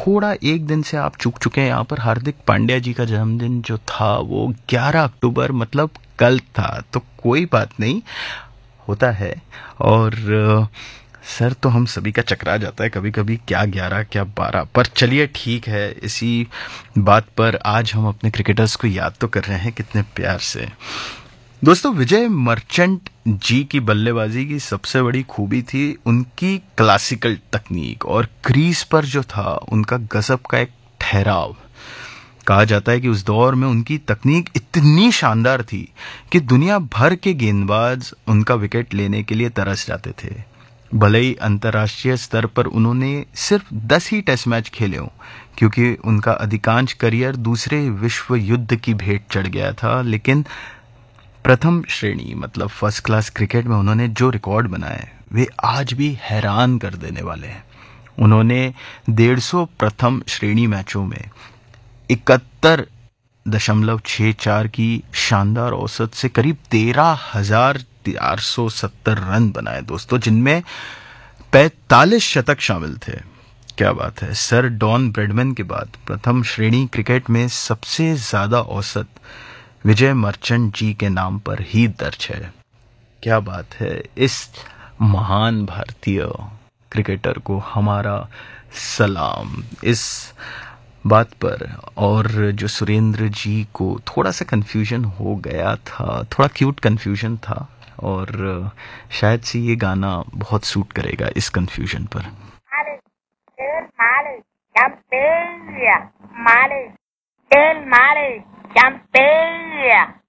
थोड़ा एक दिन से आप चूक चुके हैं यहाँ पर। हार्दिक पांड्या जी का जन्मदिन जो था वो 11 अक्टूबर मतलब कल था, तो कोई बात नहीं, होता है। और सर तो हम सभी का चकरा जाता है कभी कभी, क्या 11 क्या 12, पर चलिए ठीक है। इसी बात पर आज हम अपने क्रिकेटर्स को याद तो कर रहे हैं कितने प्यार से। दोस्तों, विजय मर्चेंट जी की बल्लेबाजी की सबसे बड़ी खूबी थी उनकी क्लासिकल तकनीक, और क्रीज पर जो था उनका गजब का एक ठहराव। कहा जाता है कि उस दौर में उनकी तकनीक इतनी शानदार थी कि दुनिया भर के गेंदबाज उनका विकेट लेने के लिए तरस जाते थे। भले ही अंतर्राष्ट्रीय स्तर पर उन्होंने सिर्फ 10 ही टेस्ट मैच खेले हों, क्योंकि उनका अधिकांश करियर दूसरे विश्व युद्ध की भेंट चढ़ गया था, लेकिन प्रथम श्रेणी मतलब फर्स्ट क्लास क्रिकेट में उन्होंने जो रिकॉर्ड बनाए वे आज भी हैरान कर देने वाले हैं। उन्होंने 150 प्रथम श्रेणी मैचों में 71.64 की शानदार औसत से करीब 13,470 रन बनाए दोस्तों, जिनमें 45 शतक शामिल थे। क्या बात है। सर डॉन ब्रैडमैन के बाद प्रथम श्रेणी क्रिकेट में सबसे ज्यादा औसत विजय मर्चेंट जी के नाम पर ही दर्ज है। क्या बात है। इस महान भारतीय क्रिकेटर को हमारा सलाम। इस बात पर, और जो सुरेंद्र जी को थोड़ा सा कंफ्यूजन हो गया था, थोड़ा क्यूट कंफ्यूजन था, और शायद से ये गाना बहुत सूट करेगा इस कंफ्यूजन पर। Male, del male, Champelia.